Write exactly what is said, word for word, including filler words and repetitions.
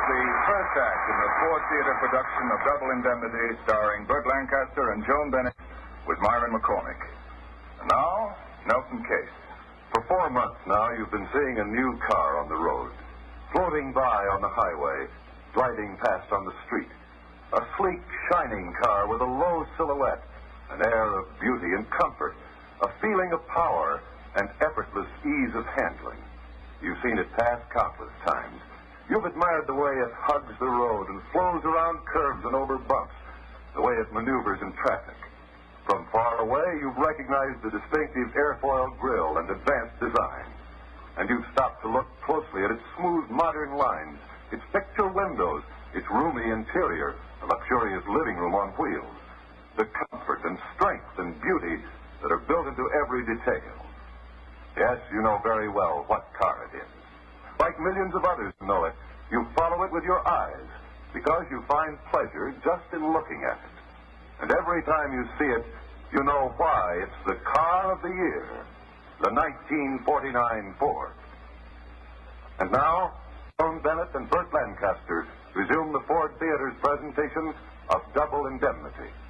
the first act in the Ford Theater production of Double Indemnity, starring Burt Lancaster and Joan Bennett, with Myron McCormick. And now, Nelson Case. For four months now, you've been seeing a new car on the road, floating by on the highway, gliding past on the street. A sleek, shining car with a low silhouette, an air of beauty and comfort, a feeling of power, and effortless ease of handling. You've seen it pass countless times. You've admired the way it hugs the road and flows around curves and over bumps, the way it maneuvers in traffic. From far away, you've recognized the distinctive airfoil grille and advanced design. And you've stopped to look closely at its smooth, modern lines, its picture windows, its roomy interior, a luxurious living room on wheels, the comfort and strength and beauty that are built into every detail. Yes, you know very well what car it is. Like millions of others who know it, you follow it with your eyes because you find pleasure just in looking at it. And every time you see it, you know why it's the car of the year, the nineteen forty-nine Ford. And now, Joan Bennett and Burt Lancaster resume the Ford Theater's presentation of Double Indemnity.